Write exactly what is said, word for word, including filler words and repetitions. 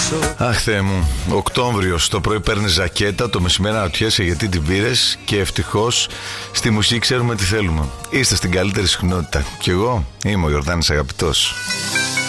Αχ Θεέ μου, Οκτώβριος, το πρωί παίρνεις ζακέτα, το μεσημέρι αναρωτιέσαι γιατί την πήρες και ευτυχώς στη μουσική ξέρουμε τι θέλουμε. Είστε στην καλύτερη συχνότητα. Κι εγώ είμαι ο Ιορδάνης Αγαπητός.